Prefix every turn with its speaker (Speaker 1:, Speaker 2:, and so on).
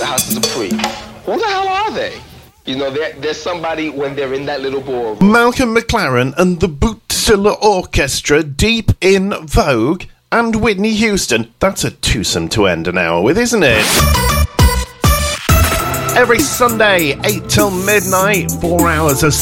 Speaker 1: the House of Dupree. Who the hell are they? You know, there's somebody when they're in that little ballroom.
Speaker 2: Malcolm McLaren and the Bootzilla Orchestra, Deep in Vogue, and Whitney Houston. That's a twosome to end an hour with, isn't it? Every Sunday, 8 till midnight, 4 hours of